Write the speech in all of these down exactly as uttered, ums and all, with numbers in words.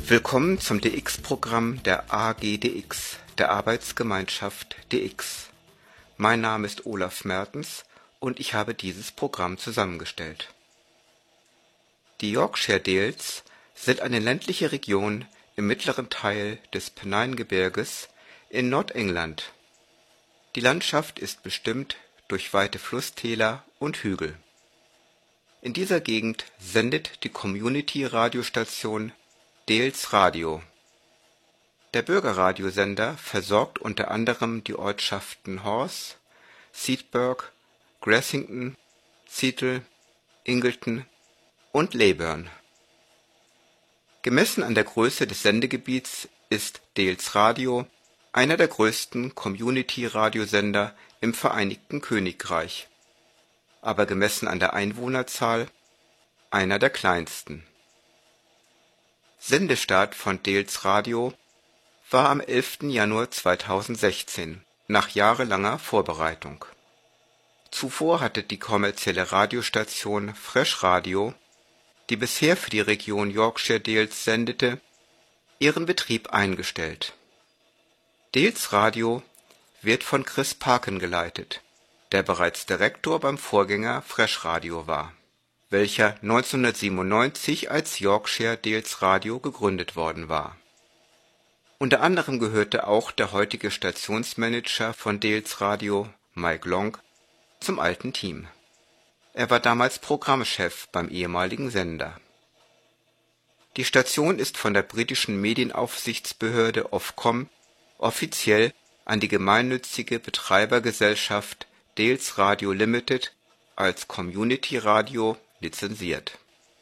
Willkommen zum D X-Programm der A G D X, der Arbeitsgemeinschaft D X. Mein Name ist Olaf Mertens und ich habe dieses Programm zusammengestellt. Die Yorkshire Dales sind eine ländliche Region im mittleren Teil des Pennine-Gebirges in Nordengland. Die Landschaft ist bestimmt durch weite Flusstäler und Hügel. In dieser Gegend sendet die Community-Radiostation Dales Radio. Der Bürgerradiosender versorgt unter anderem die Ortschaften Horse, Seaburg, Grassington, Seattle, Ingleton und Leyburn. Gemessen an der Größe des Sendegebiets ist Dales Radio einer der größten Community-Radiosender im Vereinigten Königreich, aber gemessen an der Einwohnerzahl einer der kleinsten. Sendestart von Dales Radio war am elften Januar zweitausendsechzehn, nach jahrelanger Vorbereitung. Zuvor hatte die kommerzielle Radiostation Fresh Radio, die bisher für die Region Yorkshire Dales sendete, ihren Betrieb eingestellt. Dales Radio wird von Chris Parkin geleitet, der bereits Direktor beim Vorgänger Fresh Radio war, welcher neunzehnhundertsiebenundneunzig als Yorkshire Dales Radio gegründet worden war. Unter anderem gehörte auch der heutige Stationsmanager von Dales Radio, Mike Long, zum alten Team. Er war damals Programmchef beim ehemaligen Sender. Die Station ist von der britischen Medienaufsichtsbehörde Ofcom offiziell an die gemeinnützige Betreibergesellschaft Dales Radio Limited als Community Radio lizenziert.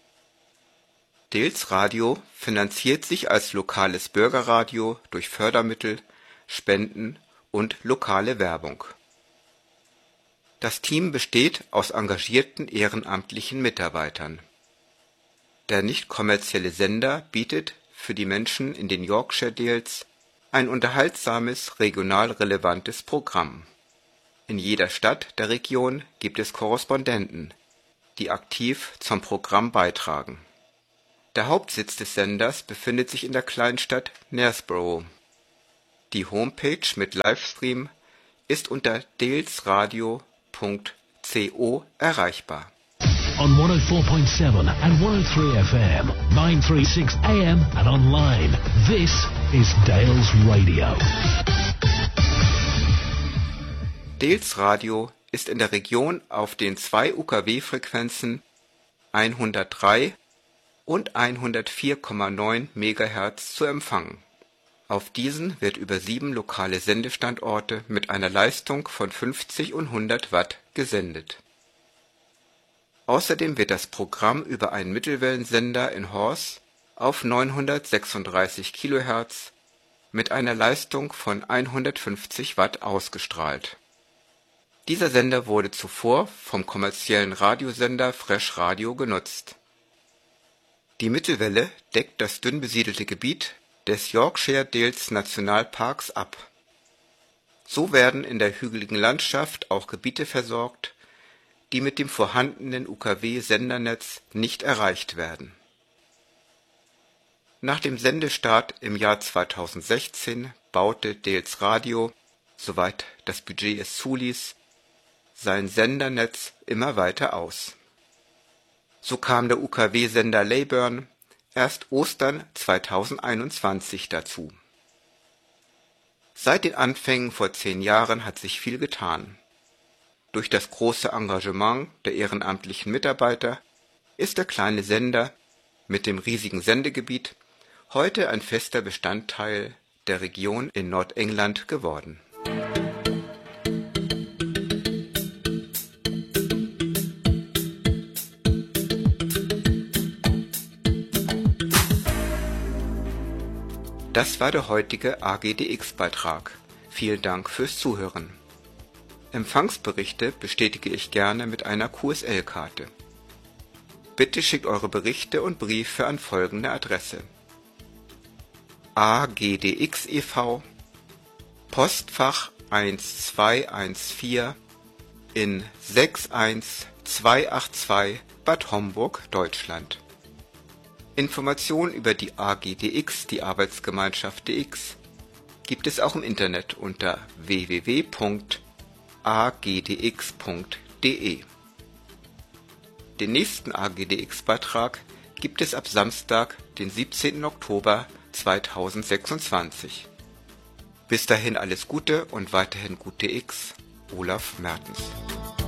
Dales Radio finanziert sich als lokales Bürgerradio durch Fördermittel, Spenden und lokale Werbung. Das Team besteht aus engagierten ehrenamtlichen Mitarbeitern. Der nicht kommerzielle Sender bietet für die Menschen in den Yorkshire Dales ein unterhaltsames, regional relevantes Programm. In jeder Stadt der Region gibt es Korrespondenten, die aktiv zum Programm beitragen. Der Hauptsitz des Senders befindet sich in der Kleinstadt Knaresborough. Die Homepage mit Livestream ist unter dalesradio punkt co erreichbar. On one oh four point seven and one oh three F M, nine thirty-six A M and online. This is Dales Radio. Dales Radio ist in der Region auf den zwei U K W-Frequenzen hundertdrei und hundertvier Komma neun Megahertz zu empfangen. Auf diesen wird über sieben lokale Sendestandorte mit einer Leistung von fünfzig und hundert Watt gesendet. Außerdem wird das Programm über einen Mittelwellensender in Horse auf neunhundertsechsunddreißig Kilohertz mit einer Leistung von hundertfünfzig Watt ausgestrahlt. Dieser Sender wurde zuvor vom kommerziellen Radiosender Fresh Radio genutzt. Die Mittelwelle deckt das dünn besiedelte Gebiet des Yorkshire Dales Nationalparks ab. So werden in der hügeligen Landschaft auch Gebiete versorgt, die mit dem vorhandenen U K W-Sendernetz nicht erreicht werden. Nach dem Sendestart im Jahr zweitausendsechzehn baute Dales Radio, soweit das Budget es zuließ, sein Sendernetz immer weiter aus. So kam der U K W-Sender Leyburn erst Ostern zweitausendeinundzwanzig dazu. Seit den Anfängen vor zehn Jahren hat sich viel getan. Durch das große Engagement der ehrenamtlichen Mitarbeiter ist der kleine Sender mit dem riesigen Sendegebiet heute ein fester Bestandteil der Region in Nordengland geworden. Das war der heutige A G D X-Beitrag. Vielen Dank fürs Zuhören. Empfangsberichte bestätige ich gerne mit einer Q S L-Karte. Bitte schickt eure Berichte und Briefe an folgende Adresse: A G D X e V, Postfach eins zwei eins vier in sechs eins zwei acht zwei Bad Homburg, Deutschland. Informationen über die A G D X, die Arbeitsgemeinschaft D X, gibt es auch im Internet unter w w w punkt a g d x punkt d e. Den nächsten A G D X-Beitrag gibt es ab Samstag, den siebzehnten Oktober zweitausendsechsundzwanzig. Bis dahin alles Gute und weiterhin gut D X, Olaf Mertens.